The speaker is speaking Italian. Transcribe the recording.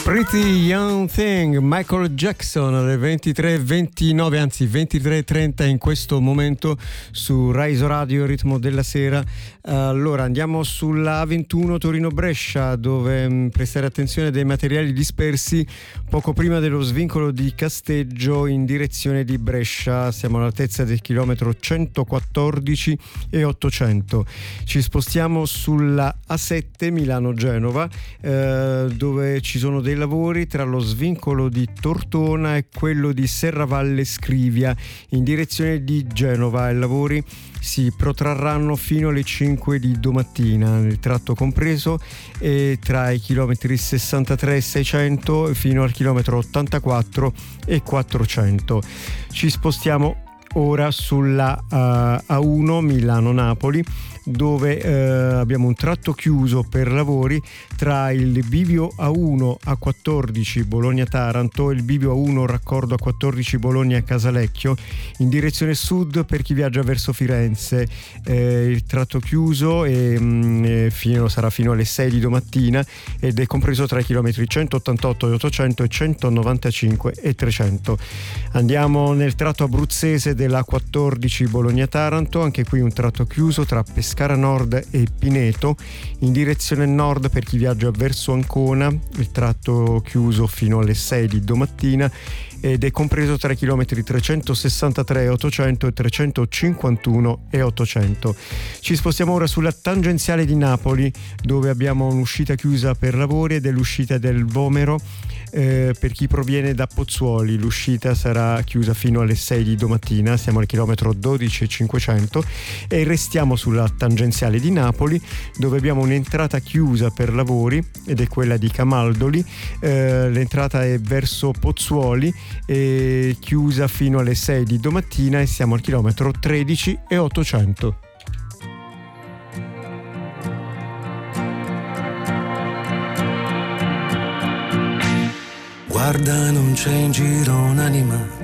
Pretty Young Thing, Michael Jackson alle 23:29, anzi 23:30 in questo momento su Rai Radio, ritmo della sera. Allora andiamo sulla A21 Torino-Brescia, dove prestare attenzione dei materiali dispersi poco prima dello svincolo di Casteggio in direzione di Brescia. Siamo all'altezza del chilometro 114 e 800. Ci spostiamo sulla A7 Milano-Genova, dove ci sono dei lavori tra lo svincolo di Tortona e quello di Serravalle Scrivia in direzione di Genova. I lavori si protrarranno fino alle 5 di domattina nel tratto compreso tra i chilometri 63 e 600 fino al chilometro 84 e 400. Ci spostiamo ora sulla A1 Milano-Napoli, dove abbiamo un tratto chiuso per lavori tra il bivio A1 A14 Bologna-Taranto e il bivio A1 raccordo A14 Bologna-Casalecchio in direzione sud per chi viaggia verso Firenze. Il tratto chiuso sarà fino alle 6 di domattina ed è compreso tra i chilometri 188 e 800 e 195 e 300. Andiamo nel tratto abruzzese della A14 Bologna-Taranto, anche qui un tratto chiuso tra Pescara Nord e Pineto in direzione nord per chi viaggia verso Ancona, il tratto chiuso fino alle 6 di domattina ed è compreso tra i chilometri 363 e 800 e 351 e 800. Ci spostiamo ora sulla tangenziale di Napoli, dove abbiamo un'uscita chiusa per lavori ed è l'uscita del Vomero per chi proviene da Pozzuoli. L'uscita sarà chiusa fino alle 6 di domattina, siamo al chilometro 12 e 500 e restiamo sulla tangenziale di Napoli, dove abbiamo un'entrata chiusa per lavori ed è quella di Camaldoli. L'entrata è verso Pozzuoli e chiusa fino alle 6 di domattina e siamo al chilometro 13 e 800. Guarda, non c'è in giro un'anima